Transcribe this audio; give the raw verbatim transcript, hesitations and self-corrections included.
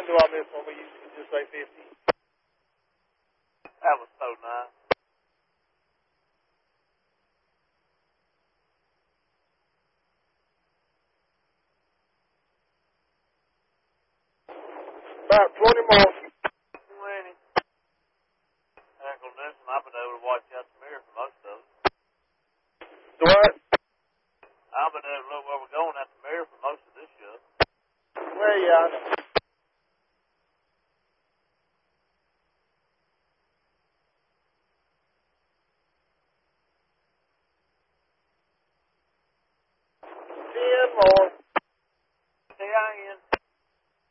do on this one? We usually just say fifty. That was so nice. About twenty more. twenty. Uncle Newsom, I've been able to watch out the mirror for most of it. Do what? I've been able to look where we're going at the mirror for most of this show. Well, yeah, I know. Ten more. T I N T.